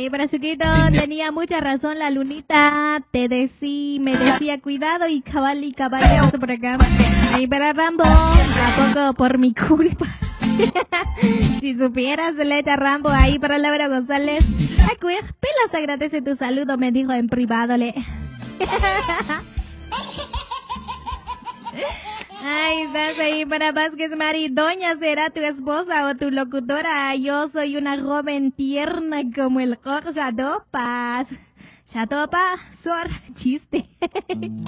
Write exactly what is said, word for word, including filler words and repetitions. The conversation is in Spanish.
para chiquito, tenía mucha razón la lunita. Te decía, me decía cuidado y cabal y cabal paso por acá. Ahí para Rambo, a poco por mi culpa. Si supieras, le echa Rambo ahí para Laura González. Ay, cuya, pelas agradece tu saludo, me dijo en privado, le. Ay, estás ahí para Vázquez Mari. Doña será tu esposa o tu locutora. Yo soy una joven tierna como el Jorge Chatopa. Chatopa, sor, chiste.